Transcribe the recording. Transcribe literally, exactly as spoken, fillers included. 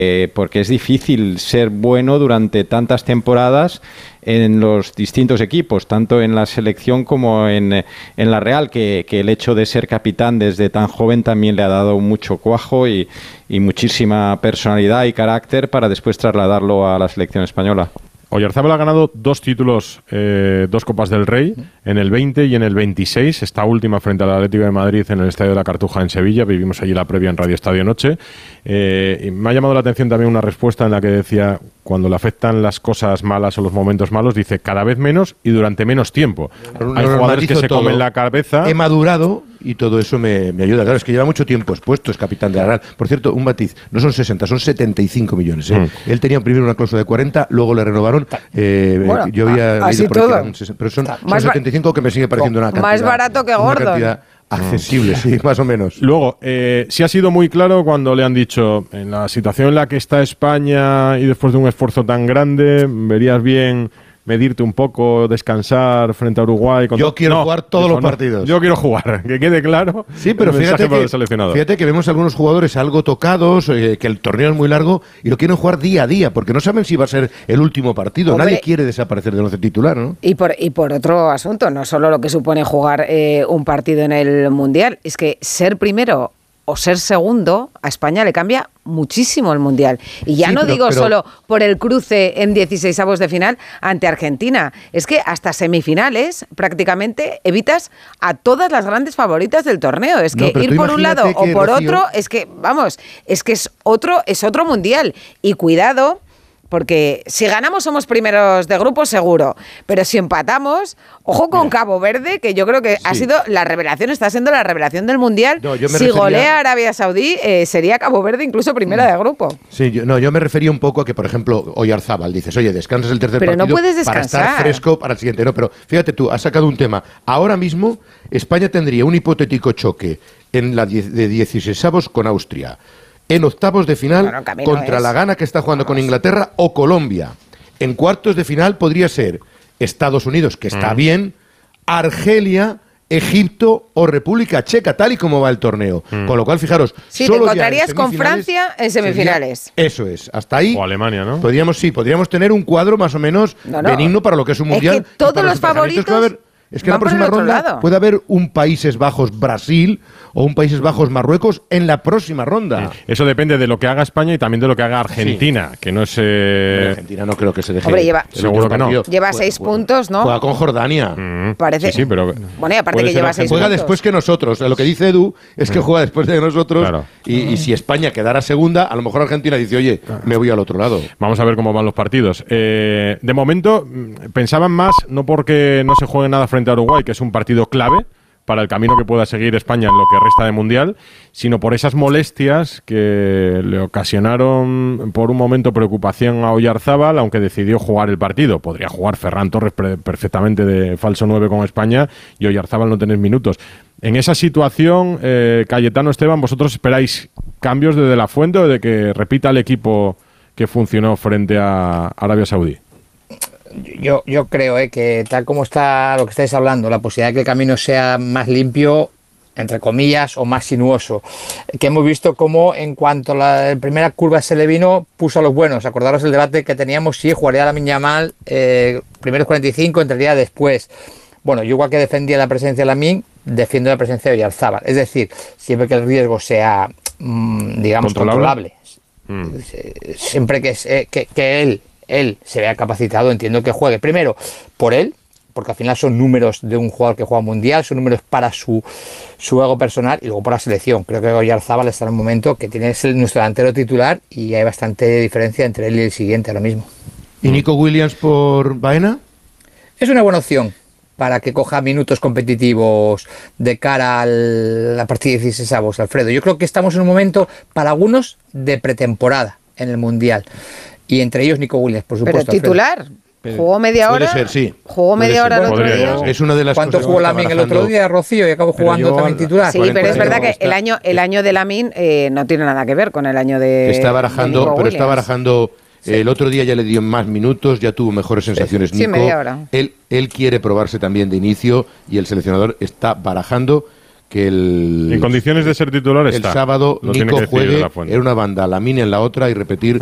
eh, porque es difícil ser bueno durante tantas temporadas en los distintos equipos, tanto en la selección como en, en la Real, que, que el hecho de ser capitán desde tan joven también le ha dado mucho cuajo y, y muchísima personalidad y carácter para después trasladarlo a la selección española. Oyarzábal ha ganado dos títulos, eh, dos Copas del Rey, en el veinte y en el veintiséis, esta última frente al Atlético de Madrid en el Estadio de la Cartuja en Sevilla, vivimos allí la previa en Radio Estadio Noche. Eh, y me ha llamado la atención también una respuesta en la que decía, cuando le afectan las cosas malas o los momentos malos, dice cada vez menos y durante menos tiempo. No, Hay no, jugadores que se todo. comen la cabeza. He madurado y todo eso me, me ayuda. Claro, es que lleva mucho tiempo expuesto, es capitán de la Real. Por cierto, un matiz, no son sesenta, son setenta y cinco millones. ¿eh? Mm. Él tenía primero una cláusula de cuarenta, luego le renovaron. Eh, bueno, yo había así leído por todo. ahí que eran, pero son, son setenta y cinco, que me sigue pareciendo una cantidad. Más barato que Gordon. Una cantidad accesible, sí, más o menos. Luego, eh, sí ha sido muy claro cuando le han dicho, en la situación en la que está España y después de un esfuerzo tan grande, verías bien medirte un poco, descansar frente a Uruguay. Con yo quiero no, jugar todos dijo, los no, partidos. Yo quiero jugar, que quede claro. Sí, pero fíjate que, fíjate que vemos algunos jugadores algo tocados, eh, que el torneo es muy largo y lo quieren jugar día a día, porque no saben si va a ser el último partido. Hombre, nadie quiere desaparecer del once titular, ¿no? Y por, y por otro asunto, no solo lo que supone jugar eh, un partido en el Mundial, es que ser primero o ser segundo, a España le cambia muchísimo el Mundial. Y ya sí, no pero, digo pero... solo por el cruce en dieciseisavos de final ante Argentina. Es que hasta semifinales prácticamente evitas a todas las grandes favoritas del torneo. Es que no, ir por un lado o por Rocío... otro, es que, vamos, es que es otro, es otro Mundial. Y cuidado, porque si ganamos somos primeros de grupo seguro, pero si empatamos, ojo con Mira. Cabo Verde, que yo creo que sí. ha sido la revelación, está siendo la revelación del Mundial. No, si refería... golea a Arabia Saudí, eh, sería Cabo Verde incluso primera no. de grupo. Sí, yo, no, yo me refería un poco a que, por ejemplo, Oyarzábal dices, oye, descansas el tercer pero partido no puedes descansar. para estar fresco para el siguiente. No, pero fíjate tú, has sacado un tema. Ahora mismo España tendría un hipotético choque en la die- de dieciseisavos con Austria, en octavos de final bueno, contra es. la Ghana, que está jugando con Inglaterra, o Colombia. En cuartos de final podría ser Estados Unidos, que está mm. bien, Argelia, Egipto o República Checa, tal y como va el torneo. Mm. Con lo cual, fijaros, sí, solo te encontrarías con Francia en semifinales. Sería, eso es, hasta ahí. O Alemania, ¿no? Podríamos, sí, podríamos tener un cuadro más o menos no, no. benigno para lo que es un mundial. Es que todos los favoritos. Es que en la próxima ronda lado. puede haber un Países Bajos Brasil o un Países Bajos Marruecos en la próxima ronda. Sí. Eso depende de lo que haga España y también de lo que haga Argentina, sí. que no es... Eh... Argentina no creo que se deje... Hombre, lleva, seguro que no. Lleva seis juega, puntos, ¿no? Juega con Jordania. Mm, Parece... Sí, sí, pero... Bueno, y aparte que lleva seis juega puntos. después que nosotros. Lo que dice Edu es que mm. juega después de nosotros claro. y, y si España quedara segunda, a lo mejor Argentina dice, oye, claro. me voy al otro lado. Vamos a ver cómo van los partidos. Eh, de momento, pensaban más, no porque no se juegue nada frente a Uruguay, que es un partido clave para el camino que pueda seguir España en lo que resta de Mundial, sino por esas molestias que le ocasionaron por un momento preocupación a Oyarzábal, aunque decidió jugar el partido. Podría jugar Ferran Torres pre- perfectamente de falso nueve con España y Oyarzábal no tener minutos. En esa situación, eh, Cayetano, Esteban, ¿vosotros esperáis cambios de De la Fuente o de que repita el equipo que funcionó frente a Arabia Saudí? Yo, yo creo eh, que tal como está lo que estáis hablando, la posibilidad de que el camino sea más limpio, entre comillas, o más sinuoso, que hemos visto cómo en cuanto la primera curva se le vino, puso a los buenos. Acordaros el debate que teníamos, si jugaría Lamine Yamal eh, primeros cuarenta y cinco, entraría después. Bueno, yo igual que defendía la presencia de Lamine, defiendo la presencia de Oyarzábal. Es decir, siempre que el riesgo sea, mmm, digamos, controlable, controlable mm. siempre que, eh, que, que él él se vea capacitado, entiendo que juegue. Primero, por él, porque al final son números de un jugador que juega mundial, son números para su, su ego personal, y luego por la selección. Creo que Oyarzábal está en un momento que tiene el, nuestro delantero titular y hay bastante diferencia entre él y el siguiente ahora mismo. ¿Y Nico Williams por Baena? Es una buena opción para que coja minutos competitivos de cara a la partida de dieciseisavos, Alfredo. Yo creo que estamos en un momento, para algunos, de pretemporada en el Mundial. Y entre ellos Nico Williams, por supuesto. Pero titular. Pero jugó media hora. Puede ser, sí. Jugó puede media ser. hora el otro Podría, día. Es una de las ¿Cuánto cosas jugó Lamine el otro día, Rocío? Y acabó jugando yo, también titular. Sí, pero es verdad que el año, el año de Lamine eh, no tiene nada que ver con el año de. Está barajando, pero Williams. está barajando. Sí. El otro día ya le dio más minutos, ya tuvo mejores sensaciones. Sí, Nico. sí, media hora. Él, él quiere probarse también de inicio y el seleccionador está barajando que el... En condiciones de ser titular el está. sábado Lo tiene Nico que decidir juegue De La Fuente. en una banda, Lamine en la otra y repetir